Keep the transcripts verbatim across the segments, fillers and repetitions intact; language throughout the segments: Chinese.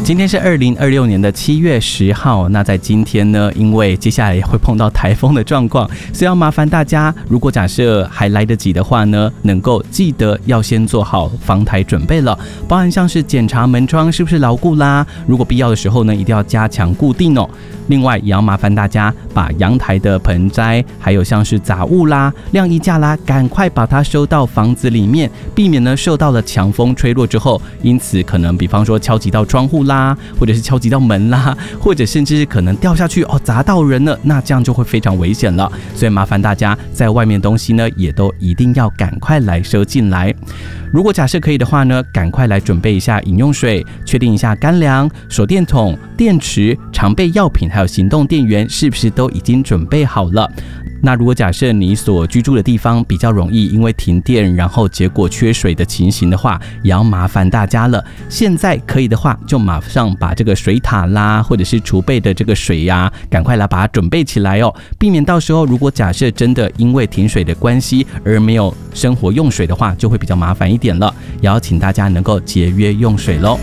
今天是二零二六年的七月十号，那在今天呢，因为接下来会碰到台风的状况，所以要麻烦大家，如果假设还来得及的话呢，能够记得要先做好防台准备了，包含像是检查门窗是不是牢固啦，如果必要的时候呢，一定要加强固定哦。另外也要麻烦大家把阳台的盆栽，还有像是杂物啦、晾衣架啦，赶快把它收到房子里面，避免呢受到了强风吹落之后，因此可能比方说敲击到窗户啦，或者是敲击到门啦，或者甚至可能掉下去哦砸到人了，那这样就会非常危险了。所以麻烦大家在外面东西呢，也都一定要赶快来收进来。如果假设可以的话呢，赶快来准备一下饮用水，确定一下干粮、手电筒、电池、常备药品还有行动电源是不是都已经准备好了。那如果假设你所居住的地方比较容易因为停电然后结果缺水的情形的话，也要麻烦大家了。现在可以的话，就马上把这个水塔啦，或者是储备的这个水呀、啊，赶快来把它准备起来哦，避免到时候如果假设真的因为停水的关系而没有生活用水的话，就会比较麻烦一点了。也要请大家能够节约用水咯。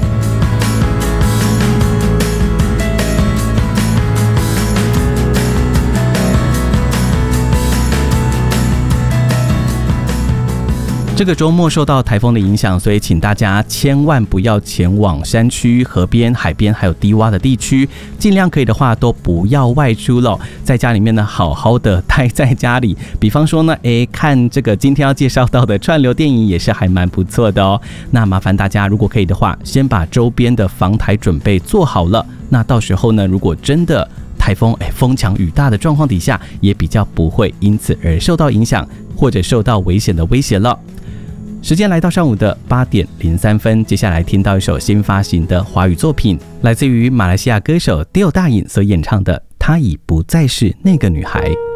这个周末受到台风的影响，所以请大家千万不要前往山区、河边、海边还有低洼的地区，尽量可以的话都不要外出了，在家里面呢好好的待在家里。比方说呢，诶，看这个今天要介绍到的串流电影也是还蛮不错的哦。那麻烦大家如果可以的话，先把周边的防台准备做好了，那到时候呢，如果真的台风哎风强雨大的状况底下，也比较不会因此而受到影响或者受到危险的威胁了。时间来到上午的八点零三分，接下来听到一首新发行的华语作品，来自于马来西亚歌手 Dale 大隐所演唱的《她已不再是那个女孩》。